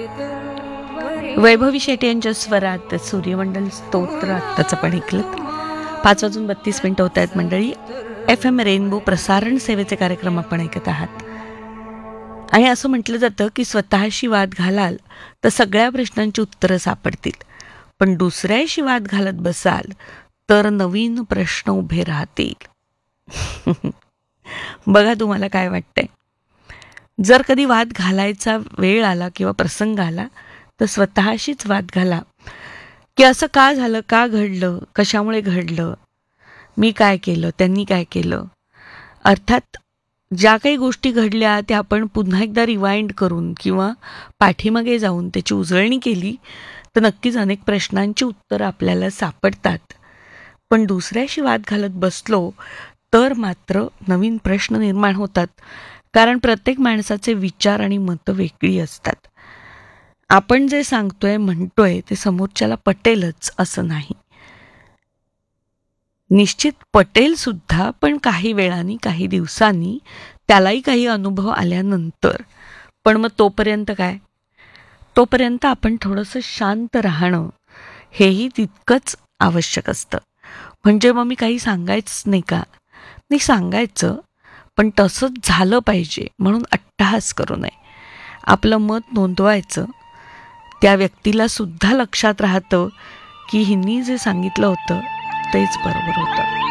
वैभवी शेटे यांच्या स्वरात सूर्यमंडल स्तोत्र आत्ताचं पण ऐकलं. 5:32 होत आहेत मंडळी. FM रेनबो प्रसारण सेवेचे कार्यक्रम आपण ऐकत आहात. आणि असं म्हटलं जातं की स्वतःशी वाद घालाल तर सगळ्या प्रश्नांची उत्तरं सापडतील, पण दुसऱ्याशी वाद घालत बसाल तर नवीन प्रश्न उभे राहतील. बघा तुम्हाला काय वाटतंय. जर कधी वाद घालायचा वेळ आला किंवा प्रसंग आला तर स्वतःशीच वाद घाला की असं का झालं, का घडलं, कशामुळे घडलं, मी काय केलं, त्यांनी काय केलं. अर्थात ज्या काही गोष्टी घडल्या त्या आपण पुन्हा एकदा रिवाइंड करून किंवा पाठीमागे जाऊन त्याची उजळणी केली तर नक्कीच अनेक प्रश्नांची उत्तरं आपल्याला सापडतात. पण दुसऱ्याशी वाद घालत बसलो तर मात्र नवीन प्रश्न निर्माण होतात, कारण प्रत्येक माणसाचे विचार आणि मतं वेगळी असतात. आपण जे सांगतोय म्हणतोय ते समोरच्याला पटेलच असं नाही. निश्चित पटेल सुद्धा, पण काही वेळानी, काही दिवसांनी, त्यालाही काही अनुभव आल्यानंतर. पण मग तोपर्यंत काय? तोपर्यंत आपण थोडंसं शांत राहणं हेही तितकंच आवश्यक असतं. म्हणजे मग मी काही सांगायचंच नाही का? नाही, सांगायचं, पण तसंच झालं पाहिजे म्हणून अट्टहास करू नये. आपलं मत नोंदवायचं. त्या व्यक्तीला सुद्धा लक्षात राहतं की हिनी जे सांगितलं होतं तेच बरोबर होतं.